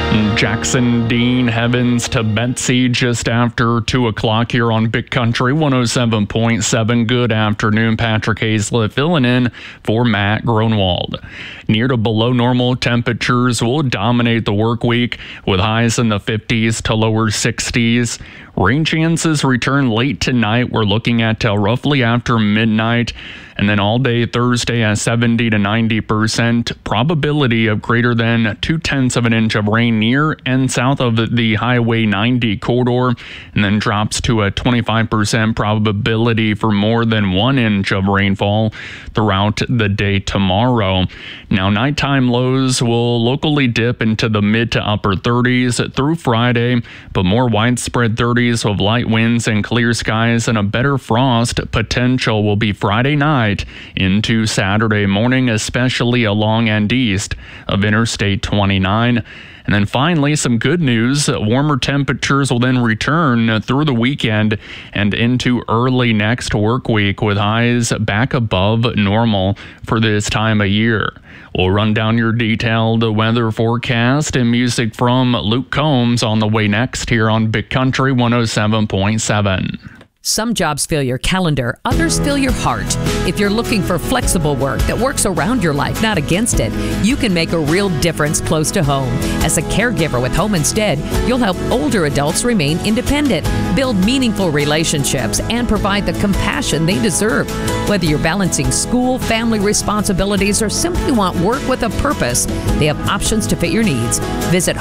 Jackson Dean Heavens to Betsy just after 2 o'clock here on Big Country 107.7. Good afternoon. Patrick Hazlett filling in for Matt Gronwald. Near to below normal temperatures will dominate the work week with highs in the 50s to lower 60s. Rain chances return late tonight. We're looking at roughly after midnight. And then all day Thursday at 70 to 90%. Probability of greater than 0.2 of an inch of rain near and south of the Highway 90 corridor. And then drops to a 25% probability for more than 1 inch of rainfall throughout the day tomorrow. Now, nighttime lows will locally dip into the mid to upper 30s through Friday, but more widespread 30s with light winds and clear skies, and a better frost potential will be Friday night into Saturday morning, especially along and east of Interstate 29. And then finally, some good news. Warmer temperatures will then return through the weekend and into early next work week with highs back above normal for this time of year. We'll run down your detailed weather forecast and music from Luke Combs on the way next here on Big Country 107.7. Some jobs fill your calendar, others fill your heart. If you're looking for flexible work that works around your life, not against it, you can make a real difference close to home. As a caregiver with Home Instead, you'll help older adults remain independent, build meaningful relationships, and provide the compassion they deserve. Whether you're balancing school, family responsibilities, or simply want work with a purpose, they have options to fit your needs. Visit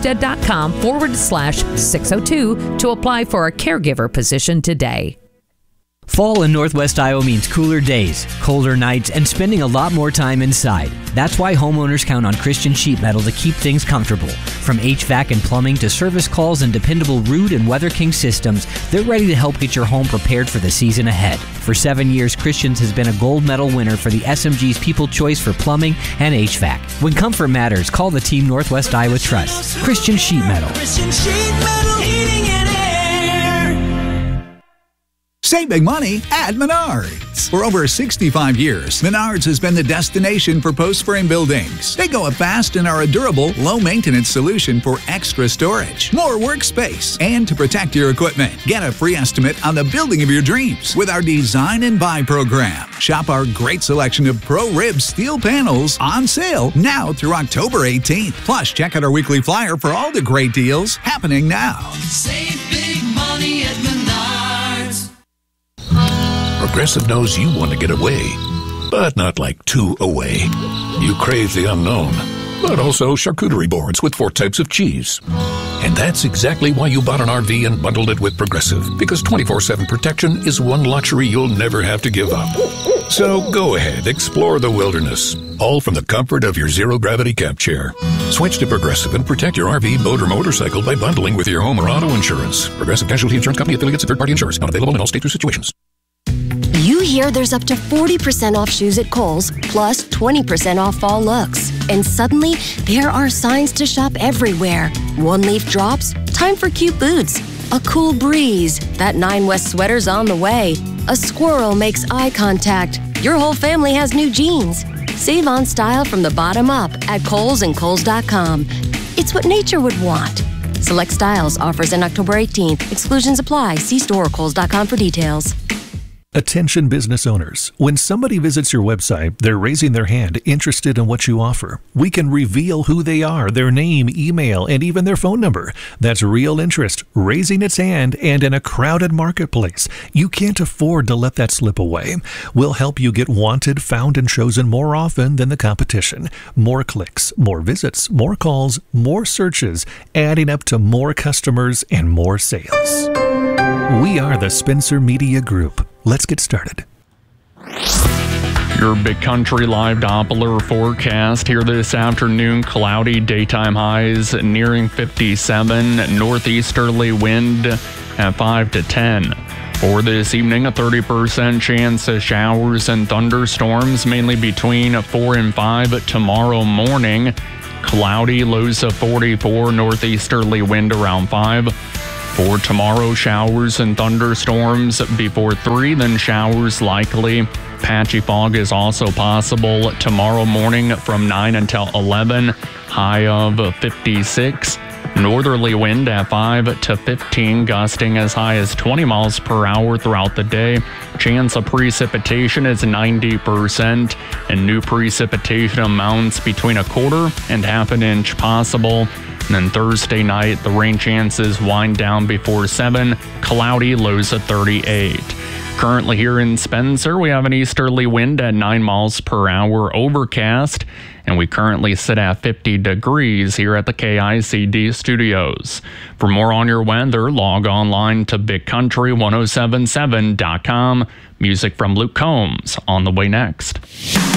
homeinstead.com/602 to apply for a caregiver position today. Fall in Northwest Iowa means cooler days, colder nights, and spending a lot more time inside. That's why homeowners count on Christian Sheet Metal to keep things comfortable. From HVAC and plumbing to service calls and dependable Root and Weather King systems, they're ready to help get your home prepared for the season ahead. For 7 years, Christians has been a gold medal winner for the SMG's People Choice for Plumbing and HVAC. When comfort matters, call the team Northwest Iowa Trust. Christian Sheet Metal. Christian Sheet Metal Heating and Air. Save big money at Menards. For over 65 years, Menards has been the destination for post-frame buildings. They go up fast and are a durable, low-maintenance solution for extra storage, more workspace, and to protect your equipment. Get a free estimate on the building of your dreams with our Design and Buy program. Shop our great selection of Pro-Rib steel panels on sale now through October 18th. Plus, check out our weekly flyer for all the great deals happening now. Save big money at Menards. Progressive knows you want to get away, but not like too away. You crave the unknown, but also charcuterie boards with 4 types of cheese. And that's exactly why you bought an RV and bundled it with Progressive, because 24/7 protection is one luxury you'll never have to give up. So go ahead, explore the wilderness, all from the comfort of your zero-gravity camp chair. Switch to Progressive and protect your RV, boat, or motorcycle by bundling with your home or auto insurance. Progressive Casualty Insurance Company, affiliates, and third-party insurers. Not available in all states or situations. You hear there's up to 40% off shoes at Kohl's, plus 20% off fall looks. And suddenly, there are signs to shop everywhere. One leaf drops, time for cute boots. A cool breeze, that 9 West sweater's on the way. A squirrel makes eye contact. Your whole family has new jeans. Save on style from the bottom up at Kohl's and Kohls.com. It's what nature would want. Select styles, offers in October 18th. Exclusions apply. See store or Kohls.com for details. Attention business owners. When somebody visits your website, they're raising their hand, interested in what you offer. We can reveal who they are, their name, email, and even their phone number. That's real interest, raising its hand, and in a crowded marketplace. You can't afford to let that slip away. We'll help you get wanted, found, and chosen more often than the competition. More clicks, more visits, more calls, more searches, adding up to more customers and more sales. We are the Spencer Media Group. Let's get started. Your Big Country Live Doppler forecast here this afternoon. Cloudy, daytime highs nearing 57. Northeasterly wind at 5 to 10. For this evening, a 30% chance of showers and thunderstorms, mainly between 4 and 5 tomorrow morning. Cloudy, lows of 44. Northeasterly wind around 5. For tomorrow, showers and thunderstorms before 3, then showers likely. Patchy fog is also possible tomorrow morning from 9 until 11, high of 56. Northerly wind at 5 to 15, gusting as high as 20 miles per hour throughout the day. Chance of precipitation is 90%, and new precipitation amounts between 1/4 and 1/2 inch possible. And then Thursday night, the rain chances wind down before 7, cloudy, lows at 38. Currently here in Spencer, we have an easterly wind at 9 miles per hour, overcast, and we currently sit at 50 degrees here at the KICD studios. For more on your weather, log online to BigCountry1077.com. Music from Luke Combs on the way next.